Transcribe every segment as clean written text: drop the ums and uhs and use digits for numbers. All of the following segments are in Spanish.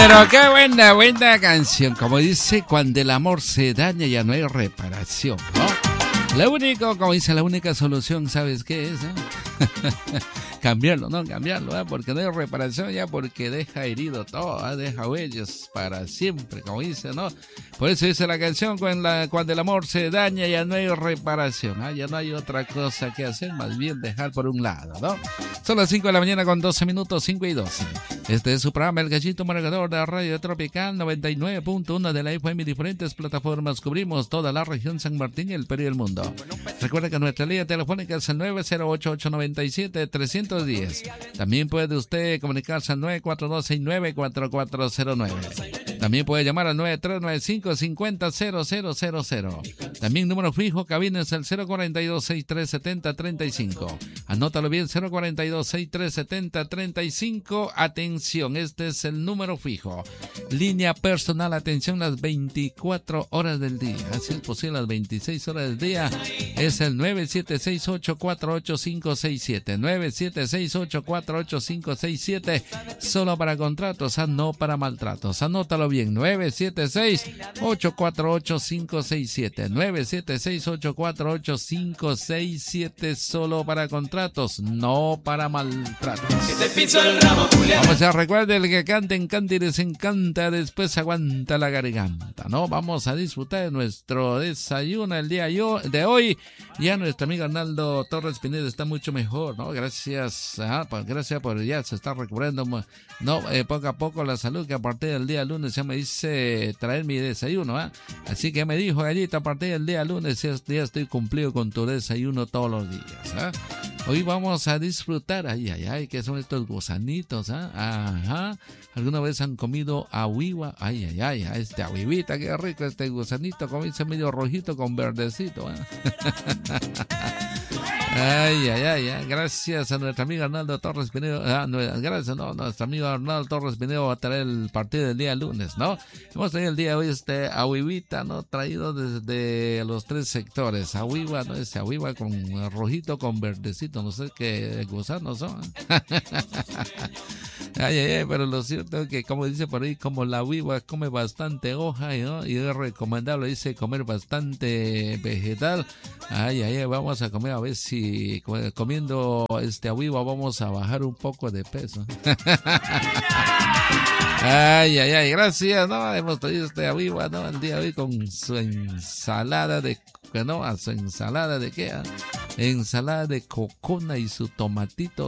Pero qué buena canción. Como dice, cuando el amor se daña ya no hay reparación, ¿no? Lo único, como dice, la única solución, ¿sabes qué es? Cambiarlo, porque no hay reparación ya, porque deja herido todo, deja huellas para siempre, como dice, ¿no? Por eso dice la canción, cuando el amor se daña ya no hay reparación, ya no hay otra cosa que hacer, más bien dejar por un lado, ¿no? Son las 5 de la mañana con 12 minutos, 5 y 12. Este es su programa El Gallito Marcador de Radio Tropical 99.1 de la FM y diferentes plataformas. Cubrimos toda la región San Martín, el Perú y el mundo. Recuerda que nuestra línea telefónica es el 908-897-310. También puede usted comunicarse al 942-694409. También puede llamar al 9395-500000. También número fijo, cabina es el 042-6370-35. Anótalo bien, 042-6370-35. Atención, este es el número fijo. Línea personal, atención, las 24 horas del día. Si es posible, las 26 horas del día. Es el 976-848-567. 976-848-567. Solo para contratos, no para maltratos. Anótalo bien, 976-848-567. 976-848-567. Solo para contratos, no para maltratos. Vamos a recuerden, el que canta en canta y desencanta, después aguanta la garganta, ¿no? Vamos a disfrutar de nuestro desayuno el día de hoy. Ya nuestro amigo Arnaldo Torres Pinedo está mucho mejor, ¿no? Gracias por ya se está recuperando, ¿no? Poco a poco la salud, que a partir del día lunes ya me dice traer mi desayuno, ¿eh? Así que me dijo, Gallito, a partir del día lunes ya estoy cumplido con tu desayuno todos los días, ¿eh? Hoy vamos a disfrutar, ¿qué son estos gusanitos? Ajá. ¿Alguna vez han comido ahuiva? Ahuivita, qué rico este gusanito, como dice, medio rojito con verdecito, ¿eh? Gracias a nuestro amigo Arnaldo Torres Pinedo. Nuestro amigo Arnaldo Torres Pinedo va a traer el partido del día lunes, ¿no? Hemos traído el día de hoy ahuivita, ¿no? Traído desde los tres sectores. Ahuiva, ¿no? Ahuiva con rojito con verdecito, no sé qué gusanos son. Pero lo cierto es que, como dice por ahí, como la ahuiva come bastante hoja, ¿no? Y es recomendable, dice, comer bastante vegetal. Vamos a comer, a ver si comiendo ahuiva vamos a bajar un poco de peso. Gracias, ¿no? Hemos traído ahuiva, ¿no? El día de hoy con su ensalada de... ¿no? Su ensalada de qué, ensalada de cocona y su tomatito,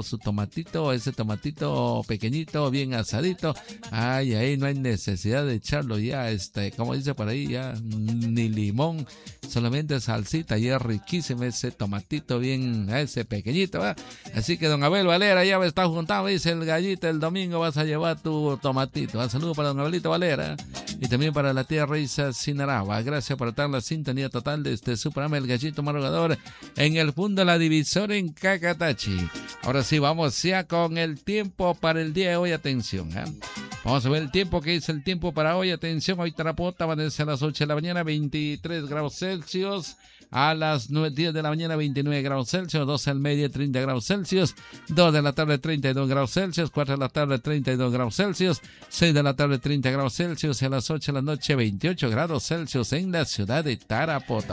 ese tomatito pequeñito, bien asadito. Ahí no hay necesidad de echarlo ya, como dice por ahí, ya ni limón, solamente salsita, y es riquísimo ese tomatito bien, ese pequeñito, ¿eh? Así que don Abel Valera ya me está juntando, dice el Gallito, el domingo vas a llevar tu tomatito. Un saludo para don Abelito Valera y también para la tía Reisa Sinaragua. Gracias por estar en la sintonía total de su programa El Gallito Madrugador en el Fundo La Divisora en Cacatachi. Ahora sí, vamos ya con el tiempo para el día de hoy. Atención, vamos a ver el tiempo, que es el tiempo para hoy. Atención, hoy Tarapota amanece a las 8 de la mañana, 23 grados Celsius. A las 10 de la mañana, 29 grados Celsius. 12 al medio, 30 grados Celsius. 2 de la tarde, 32 grados Celsius. 4 de la tarde, 32 grados Celsius. 6 de la tarde, 30 grados Celsius. Y a las 8 de la noche, 28 grados Celsius en la ciudad de Tarapoto.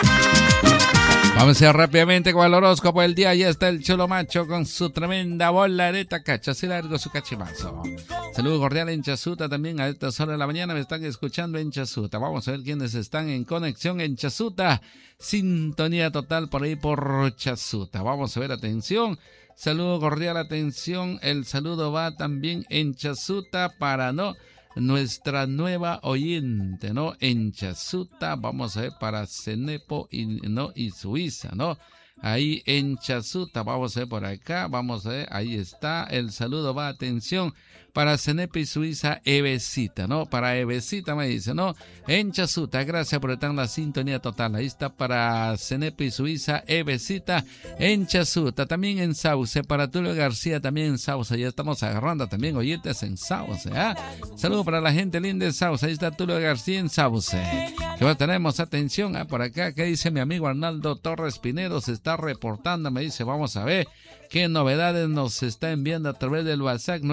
Vamos a ir rápidamente con el horóscopo del día. Ya está el Chulo Macho con su tremenda volareta, cachas y largo su cachimazo. Saludos cordial en Chasuta también. A estas horas de la mañana me están escuchando en Chasuta. Vamos a ver quiénes están en conexión en Chasuta. Sintonía total por ahí por Chasuta. Vamos a ver, atención. Saludo cordial, atención. El saludo va también en Chasuta para nuestra nueva oyente, ¿no? En Chasuta, vamos a ver, para Cenepo y Suiza, ¿no? Ahí en Chasuta, vamos a ver por acá, vamos a ver, ahí está, el saludo va, atención, para Cenepo y Suiza, Evecita, ¿no? Para Evecita me dice, ¿no? En Chasuta, gracias por estar en la sintonía total. Ahí está para Cenepo y Suiza, Evecita, en Chasuta. También en Sauce, para Tulio García, también en Sauce. Ya estamos agarrando también oyentes en Sauce, ¿ah? Saludos para la gente linda de Sauce. Ahí está Tulio García en Sauce. Que más tenemos, atención, por acá, que dice mi amigo Arnaldo Torres Pinedo, se está reportando, me dice, vamos a ver. qué novedades nos está enviando a través del WhatsApp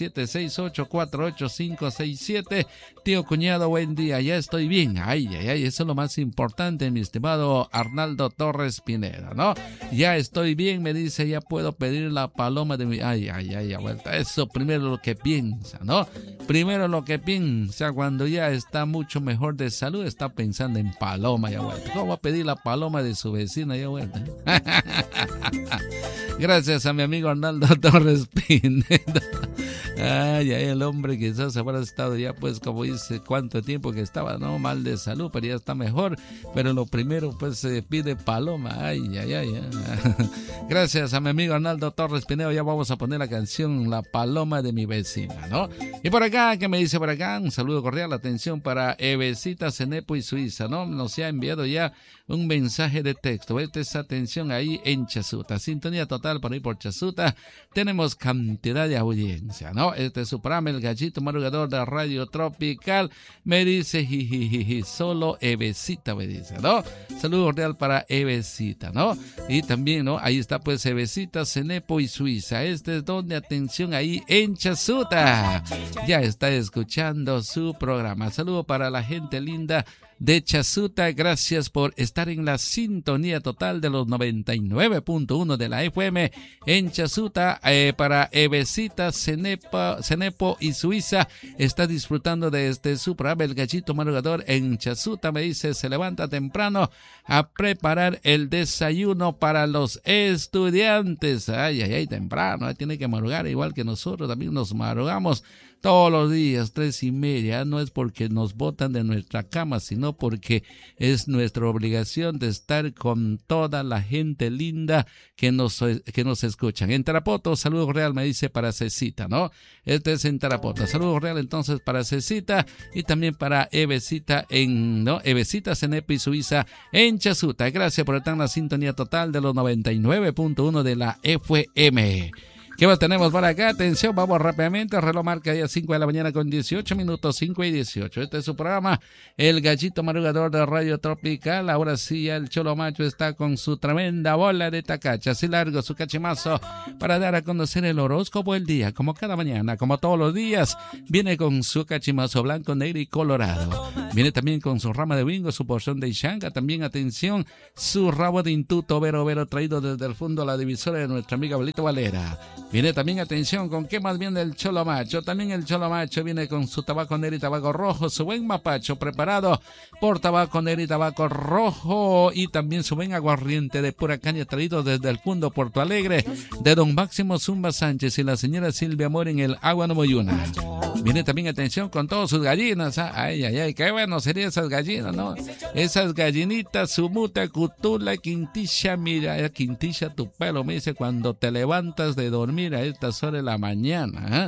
976848567. Tío cuñado, buen día, ya estoy bien. Ay, eso es lo más importante, mi estimado Arnaldo Torres Pineda, ¿no? Ya estoy bien, me dice, ya puedo pedir la paloma de mi... Ay, vuelta. Eso primero lo que piensa, ¿no? Primero lo que piensa cuando ya está mucho mejor de salud, está pensando en paloma, ya vuelta. ¿Cómo va a pedir la paloma de su vecina, ya vuelta? Gracias a mi amigo Arnaldo Torres Pineda. Ay, el hombre quizás habrá estado ya, pues, como dice, cuánto tiempo que estaba, ¿no? Mal de salud, pero ya está mejor. Pero lo primero, pues, se pide paloma. Ay. Gracias a mi amigo Arnaldo Torres Pineda. Ya vamos a poner la canción La Paloma de mi vecina, ¿no? Y por acá, ¿qué me dice por acá? Un saludo cordial, atención para Evecita Cenepo y Suiza, ¿no? Nos ha enviado ya un mensaje de texto. Esta es atención ahí en Chasuta. Sintonía total por ahí por Chasuta. Tenemos cantidad de audiencia, ¿no? Este es su programa, El Gallito Madrugador de Radio Tropical. Me dice, jijijiji, solo Evecita, me dice, ¿no? Saludo cordial para Evecita, ¿no? Y también, ¿no? Ahí está, pues, Evecita, Cenepo y Suiza. Este es donde, atención, ahí en Chasuta. Ya está escuchando su programa. Saludo para la gente linda de Chasuta, gracias por estar en la sintonía total de los 99.1 de la FM en Chasuta. Para Evecita, Cenepo y Suiza, está disfrutando de su programa El Gallito Madrugador en Chasuta. Me dice, se levanta temprano a preparar el desayuno para los estudiantes. Ay, temprano, tiene que madrugar igual que nosotros, también nos madrugamos todos los días, 3:30, no es porque nos botan de nuestra cama, sino porque es nuestra obligación de estar con toda la gente linda que nos escuchan. En Tarapoto, saludo real, me dice para Cecita, ¿no? Este es en Tarapoto. Saludo real entonces para Cecita y también para Evecita Evecita, Cenepo y Suiza en Chasuta. Gracias por estar en la sintonía total de los 99.1 de la FM. ¿Qué más tenemos por acá? Atención, vamos rápidamente. El reloj marca ya 5 de la mañana con 18 minutos, 5:18. Este es su programa, El Gallito Madrugador de Radio Tropical. Ahora sí, el Cholo Macho está con su tremenda bola de tacacha. Así largo su cachimazo para dar a conocer el horóscopo del día. Como cada mañana, como todos los días, viene con su cachimazo blanco, negro y colorado. Viene también con su rama de bingo, su porción de Ishanga. También, atención, su rabo de intuto vero traído desde el fondo a la divisora de nuestra amiga Abuelito Valera. Viene también, atención, con qué más viene el Cholo Macho. También el Cholo Macho viene con su tabaco negro y tabaco rojo, su buen mapacho preparado por tabaco negro y tabaco rojo, y también su buen aguardiente de pura caña traído desde el Fundo Porto Alegre de don Máximo Zumba Sánchez y la señora Silvia Amor en el Agua Nomoyuna. Viene también, atención, con todas sus gallinas. Ay, qué bueno serían esas gallinas, ¿no? Esas gallinitas, su muta, cutula, quintilla, mira, quintilla tu pelo, me dice, cuando te levantas de dormir a estas horas de la mañana.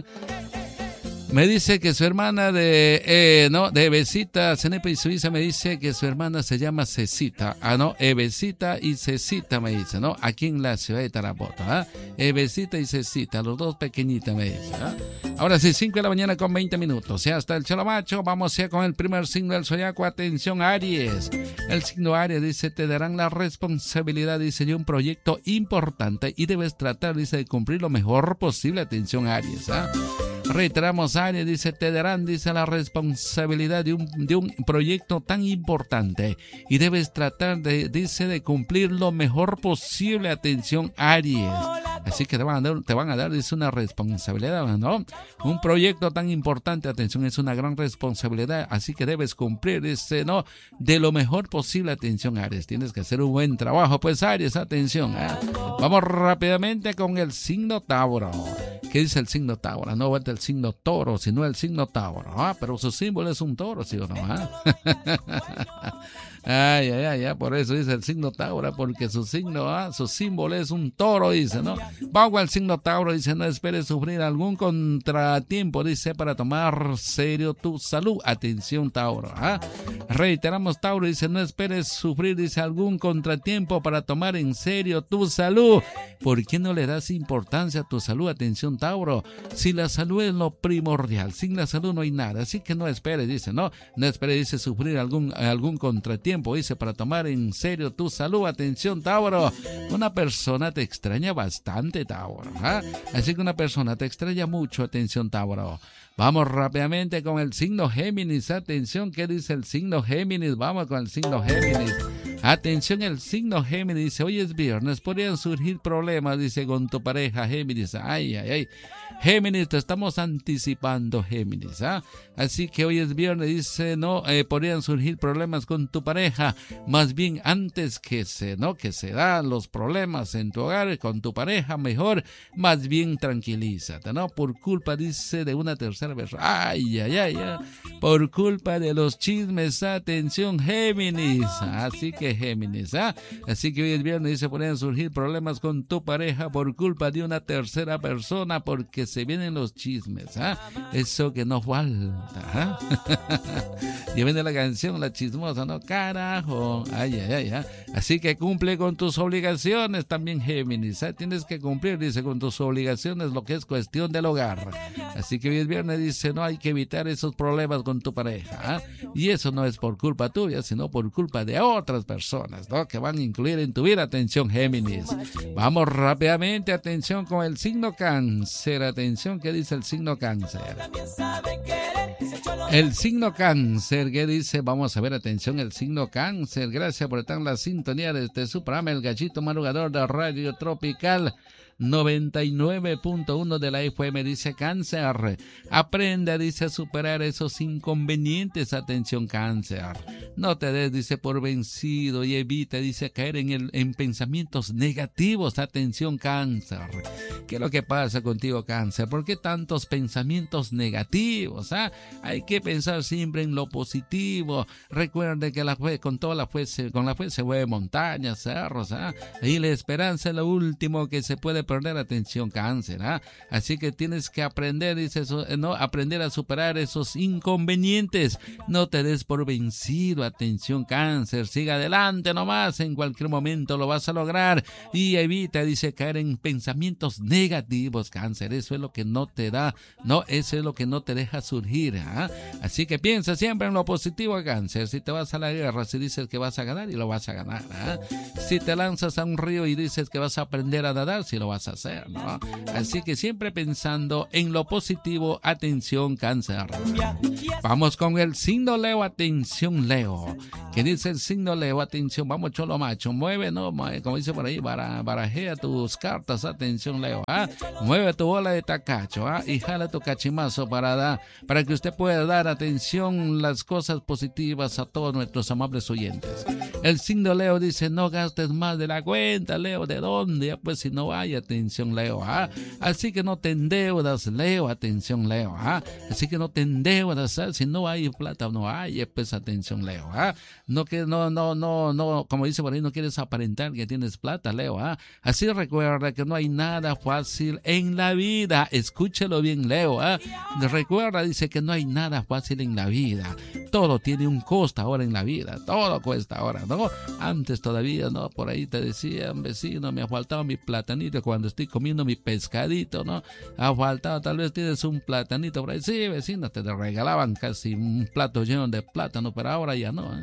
Me dice que su hermana de Evecita, Cenepo y Suiza, me dice que su hermana se llama Cecita. Evecita y Cecita, me dice, ¿no? Aquí en la ciudad de Tarapoto, Evecita y Cecita, los dos pequeñitas, me dice, Ahora sí, 5 de la mañana con 20 minutos. Ya está el Cholo Macho. Vamos ya con el primer signo del zodiaco. Atención, Aries. El signo Aries dice, te darán la responsabilidad, dice, de un proyecto importante y debes tratar, dice, de cumplir lo mejor posible. Atención, Aries, Reiteramos, Aries, dice, te darán, dice, la responsabilidad de un proyecto tan importante y debes tratar de cumplir lo mejor posible. Atención, Aries. Así que te van a dar, dice, una responsabilidad, ¿no? Un proyecto tan importante, atención, es una gran responsabilidad, así que debes cumplir, dice, ¿no? De lo mejor posible. Atención, Aries, tienes que hacer un buen trabajo, pues, Aries, atención. Vamos rápidamente con el signo Tauro. ¿Qué dice el signo Tauro? No vuelta el signo Toro, sino el signo Tauro. Pero su símbolo es un toro, ¿sí o no? Por eso dice el signo Tauro, porque su símbolo es un toro, dice, ¿no? Vamos al signo Tauro, dice, no esperes sufrir algún contratiempo, dice, para tomar serio tu salud. Atención, Tauro, Reiteramos, Tauro, dice, no esperes sufrir, dice, algún contratiempo para tomar en serio tu salud. ¿Por qué no le das importancia a tu salud? Atención, Tauro. Tauro. Si la salud es lo primordial, sin la salud no hay nada, así que no espere, dice, no espere, dice, sufrir algún contratiempo, dice, para tomar en serio tu salud. Atención, Tauro, una persona te extraña bastante, Tauro, ¿ah? Así que una persona te extraña mucho, atención, Tauro. Vamos rápidamente con el signo Géminis. Atención, ¿qué dice el signo Géminis? Vamos con el signo Géminis. Atención, el signo Géminis dice, hoy es viernes, podrían surgir problemas, dice, con tu pareja, Géminis. Ay, ay, ay. Géminis, te estamos anticipando, Géminis, ¿ah? Así que hoy es viernes, dice, podrían surgir problemas con tu pareja. Más bien, antes que se dan los problemas en tu hogar con tu pareja, mejor, más bien tranquilízate, ¿no? Por culpa, dice, de una tercera persona. Ay, ay, ay, ay. Por culpa de los chismes, atención, Géminis. Así que Géminis, ¿ah? Así que hoy es viernes, dice, podrían surgir problemas con tu pareja por culpa de una tercera persona, porque se vienen los chismes, ¿ah? Eso que no falta, ¿ah? Y viene la canción, la chismosa, ¿no? Carajo, ay, ay, ay, ¿ah? Así que cumple con tus obligaciones también, Géminis, ¿ah? Tienes que cumplir, dice, con tus obligaciones, lo que es cuestión del hogar. Así que hoy es viernes, dice, no hay que evitar esos problemas con tu pareja, ¿ah? Y eso no es por culpa tuya, sino por culpa de otras personas, ¿no? Que van a incluir en tu vida. Atención, Géminis. Vamos rápidamente, atención, con el signo Cáncer. Atención, ¿qué dice el signo Cáncer? El signo Cáncer, ¿qué dice? Vamos a ver, atención, el signo Cáncer. Gracias por estar en la sintonía de este su programa, El Gallito Madrugador de Radio Tropical 99.1 de la FM. Dice Cáncer, aprende, dice, a superar esos inconvenientes. Atención, Cáncer, no te des, dice, por vencido y evita, dice, caer en pensamientos negativos. Atención, Cáncer, ¿qué es lo que pasa contigo, Cáncer? ¿Por qué tantos pensamientos negativos? Hay que pensar siempre en lo positivo. Recuerde que con la fe se mueve montañas, cerros, y la esperanza es lo último que se puede perder. Atención, Cáncer, así que tienes que aprender, dice, aprender a superar esos inconvenientes. No te des por vencido. Atención, Cáncer, siga adelante nomás, en cualquier momento lo vas a lograr, y evita, dice, caer en pensamientos negativos, Cáncer. Eso es lo que no te da, eso es lo que no te deja surgir, así que piensa siempre en lo positivo, Cáncer. Si te vas a la guerra, si dices que vas a ganar, y lo vas a ganar, si te lanzas a un río y dices que vas a aprender a nadar, si lo vas a hacer, ¿no? Así que siempre pensando en lo positivo. Atención, Cáncer. Vamos con el signo Leo. Atención, Leo. ¿Qué dice el signo Leo? Atención, vamos, cholo macho, mueve, ¿no? Como dice por ahí, barajea tus cartas. Atención, Leo, mueve tu bola de tacacho, y jala tu cachimazo para que usted pueda dar, atención, las cosas positivas a todos nuestros amables oyentes. El signo Leo dice, no gastes más de la cuenta, Leo. ¿De dónde? Pues si no hay, atención, Leo, así que no te endeudas, Leo. Atención, Leo, así que no te endeudas, si no hay plata, no hay, pues atención, Leo, no, como dice por ahí, no quieres aparentar que tienes plata, Leo, así recuerda que no hay nada fácil en la vida. Escúchelo bien, Leo, recuerda, dice, que no hay nada fácil en la vida. Todo tiene un costo ahora en la vida, todo cuesta ahora, ¿no? Antes todavía, ¿no? Por ahí te decían, vecino, me ha faltado mi platanito cuando estoy comiendo mi pescadito, ¿no? Ha faltado, tal vez tienes un platanito por ahí. Sí, vecino, te regalaban casi un plato lleno de plátano, pero ahora ya no,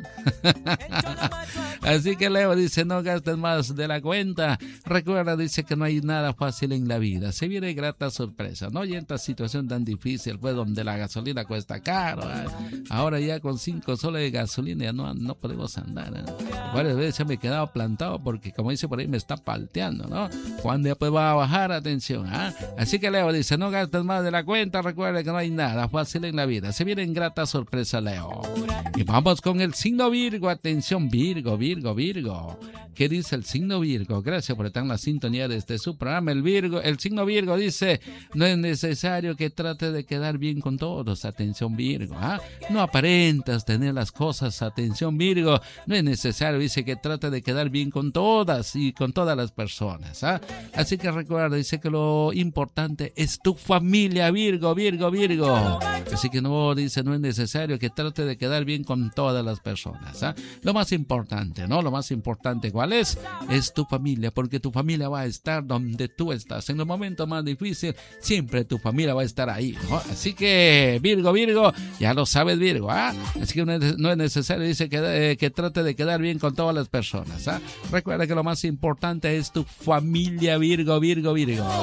Así que Leo dice, no gastes más de la cuenta. Recuerda, dice, que no hay nada fácil en la vida. Se viene grata sorpresa, ¿no? Y en esta situación tan difícil, pues, donde la gasolina cuesta caro, ahora ya con 5 soles de gasolina ya no podemos andar, Varias veces ya me he quedado plantado porque, como dice por ahí, me está palteando, ¿no? Cuando ya pues va a bajar, atención, Así que Leo dice, no gastes más de la cuenta. Recuerda que no hay nada fácil en la vida. Se viene en grata sorpresa, Leo. Y vamos con el signo Virgo. Atención, Virgo. ¿Qué dice el signo Virgo? Gracias por estar en la sintonía de este su programa, el signo Virgo dice, no es necesario que trate de quedar bien con todos. Atención, Virgo, no aparente intentas tener las cosas, atención Virgo, no es necesario, dice que trata de quedar bien con todas y con todas las personas, ¿ah? Así que recuerda, dice que lo importante es tu familia, Virgo. Así que no, dice, no es necesario que trate de quedar bien con todas las personas, ¿ah? Lo más importante, ¿no? Lo más importante, ¿cuál es? Es tu familia, porque tu familia va a estar donde tú estás. En los momentos más difíciles, siempre tu familia va a estar ahí, ¿no? Así que, Virgo, ya lo sabes, Virgo, ¿ah? Así que no es necesario, dice, que trate de quedar bien con todas las personas, ¿ah? Recuerda que lo más importante es tu familia, Virgo.